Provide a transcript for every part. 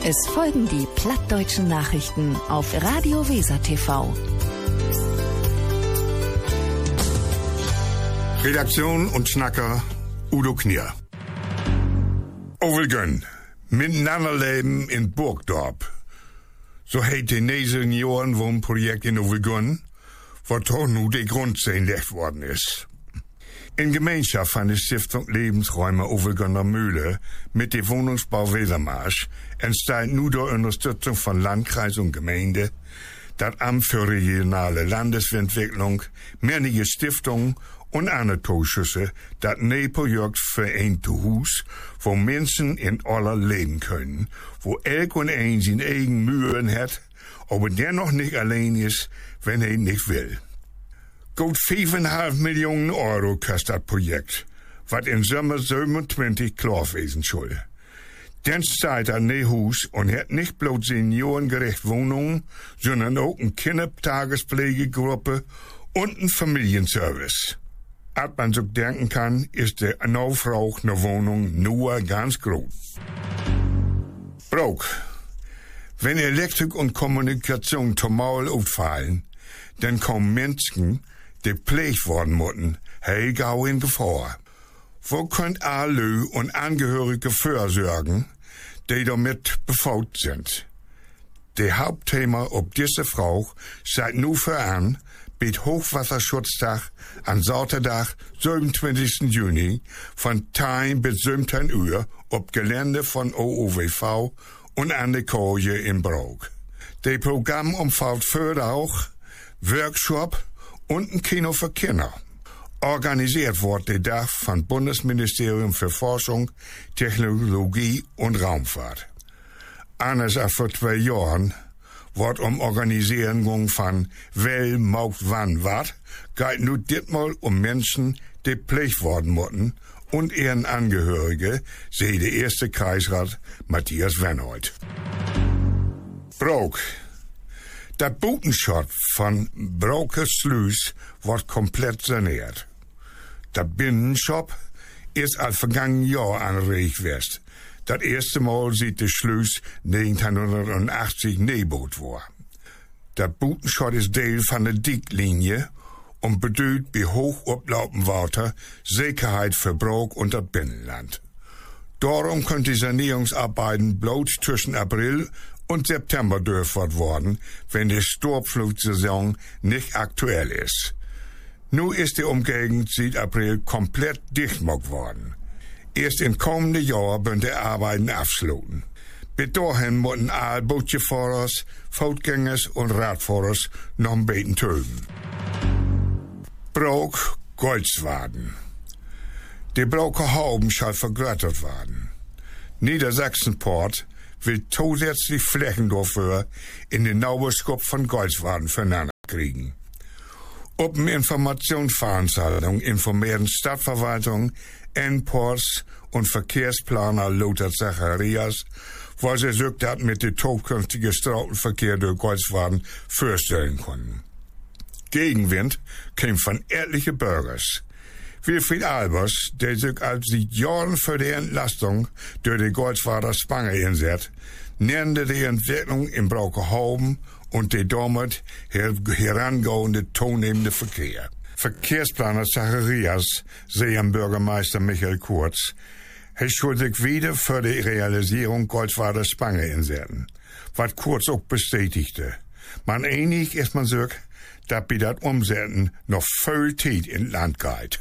Es folgen die plattdeutschen Nachrichten auf Radio Weser TV. Redaktion und Schnacker Udo Knier. Overgön, miteinander leben in Burgdorp. So heet de Seniorenwohnproject in Overgön, wo toch nu de Grundsteen gelegt worden ist. In Gemeinschaft van de Stiftung Lebensräume Overgönner Mühle mit dem Wohnungsbau Wesermarsch entsteht nu door Unterstützung von Landkreis und Gemeinde das Amt für regionale Landesentwicklung, mehrere Stiftungen und andere Zuschüsse das Projekt für ein Haus, wo Menschen in aller leben können, wo elk und ein seine eigen Mühen hat, aber dennoch nicht allein ist, wenn er nicht will. Gut 5,5 Millionen Euro kostet das Projekt, was in Sommer 27 klar wesen soll. Dann steht ein Haus und hat nicht bloß seniorengerecht Wohnungen, sondern auch eine Kindertagespflegegruppe und einen Familienservice. Als man so denken kann, ist der Nachfrage nach Wohnung nur ganz groß. Brok. Wenn Elektrik und Kommunikation normal ausfallen, dann kommen Menschen, die gepflegt worden müssen, gau in Gefahr. Wo könnt alle und Angehörige vorsorgen, die damit befault sind? Der Hauptthema ob diese Frau seit nu voran mit Hochwasserschutztag an Saterdag, 27. Juni, von 10 bis 17 Uhr ob Gelände von OOWV und an der Koje in Brok. Das Programm umfasst für auch Workshop und ein Kino für Kinder. Organisiert wird der Tag von Bundesministerium für Forschung, Technologie und Raumfahrt. Anders als vor 2 Jahren wird Organisierung von wer, macht, wann, wat, geht nu ditmal Menschen, die gepflegt worden müssen und ihren Angehörige, sehe der erste Kreisrat Matthias Wenhold. Brok. Das Butenschott von Broker Sluis wird komplett saniert. Der Binnenshop ist als vergangenen Jahr angeregt west. Das erste Mal sieht der Sluis 1980 Neubot war. Der Butenschott ist Teil von der Dicklinie und bedeutet bei hoch oplaupendem Wasser Sicherheit für Brok und das Binnenland. Darum können die Sanierungsarbeiten bloß zwischen April und September durchgeführt worden, wenn die Sturmflutsaison nicht aktuell ist. Nun ist die Umgegend seit April komplett dicht gemacht worden. Erst im kommenden Jahr werden die Arbeiten abschlossen. Bis dahin müssen alle Bootjefahrers, Fußgängers und Radfahrers noch ein bisschen töten. Brok, Goldswaden. Die Broker Hauben soll vergrößert werden. Niedersachsenport will zusätzlich Flächen dafür in den Nauberskop von Goldswaden voneinander kriegen. Ob eine Informationsveranstaltung informieren Stadtverwaltung, Endports und Verkehrsplaner Lothar Zacharias, weil sie sich das mit dem zukünftigen Straßenverkehr durch Goldswaden vorstellen konnten. Gegenwind kam von etlichen Bürgers. Wilfried Albers, der sich als seit Jahren für die Entlastung durch die Goldswader Spange einsetzt, nannte die Entwicklung in Braukerhauben und die damit herangehende zunehmende Verkehr. Verkehrsplaner Zacharias, sehen Bürgermeister Michael Kurz, er schuldig wieder für die Realisierung Goldswader Spange einsetzen, was Kurz auch bestätigte. Man einig ist man sich, dass bei das Umsetzen noch viel Zeit in Land geht.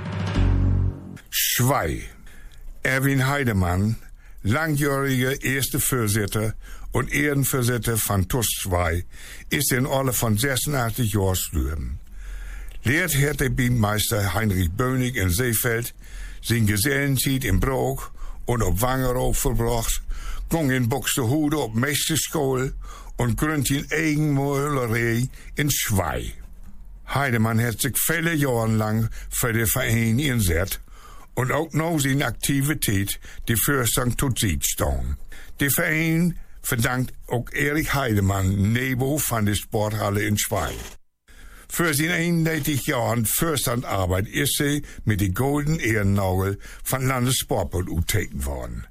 Schwei. Erwin Heidemann, langjähriger erste Vorsitter und Ehrenvorsitter von TUS Schwei, ist in Alter von 86 Jahren gestorben. Lehrt hat der Beameister Heinrich Bönig in Seefeld, sein Gesellenzeit in Brok und auf Wangeroog verbracht, ging in Buxtehude auf Meisterschule und gründet in Eigenmöhlerei in Schwei. Heidemann hat sich viele Jahre lang für den Verein eingesetzt und auch noch seine Aktivität die Fürstung tut sieht stehen. Der Verein verdankt auch Erich Heidemann Nebo von der Sporthalle in Schwei. Für seine 31 Jahren Fürstandarbeit ist sie mit dem Golden Ehrennagel von Landessportbund uteken worden.